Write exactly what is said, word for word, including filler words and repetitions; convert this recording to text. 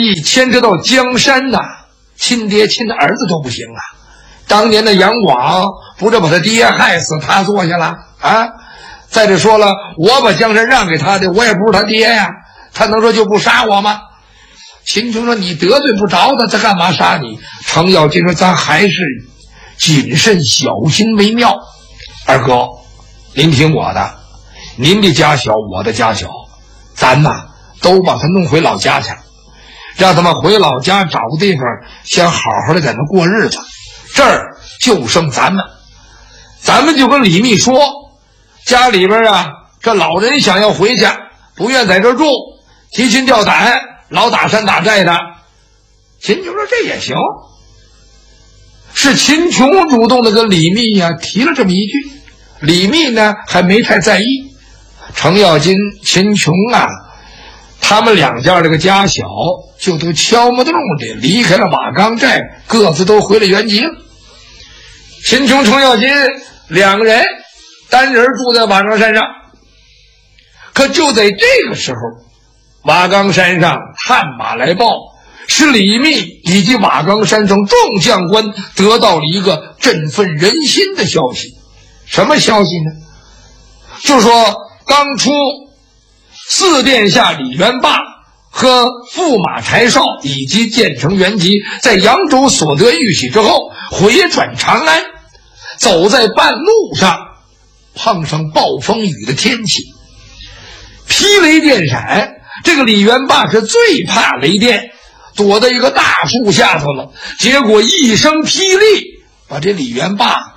一牵扯到江山呐、啊，亲爹亲的儿子都不行啊。当年的杨广不就把他爹害死，他坐下了啊？再者说了，我把江山让给他的，我也不是他爹呀，他能说就不杀我吗？秦琼说：“你得罪不着他，他干嘛杀你？”程咬金说：“咱还是谨慎小心为妙。二哥，您听我的，您的家小，我的家小，咱呐都把他弄回老家去，让他们回老家找个地方，先好好的在那过日子。这儿就剩咱们，咱们就跟李密说，家里边啊，这老人想要回去，不愿在这儿住，提心吊胆，老打山打寨的。”秦琼说：“这也行。”是秦琼主动的跟李密呀、啊、提了这么一句，李密呢还没太在意。程咬金、秦琼啊，他们两家这个家小，就都悄没动的离开了瓦岗寨，各自都回了原籍了。秦琼、程咬金两个人单人住在瓦岗山上。可就在这个时候，瓦岗山上探马来报，是李密以及瓦岗山上众将官得到了一个振奋人心的消息。什么消息呢？就说刚出四殿下李元霸和驸马柴绍以及建成元吉在扬州所得玉玺之后，回转长安，走在半路上碰上暴风雨的天气，霹雷电闪。这个李元霸是最怕雷电，躲在一个大树下头了，结果一声霹雳把这李元霸